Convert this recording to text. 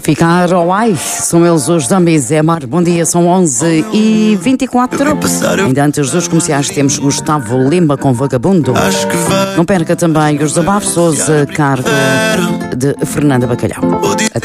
Ficar ao ai, são eles os Dummies, é Mar. Bom dia, são 11h24. Ainda antes dos comerciais temos Gustavo Lima com Vagabundo. Não perca também os Desabafos, cargo de Fernanda Bacalhau. Até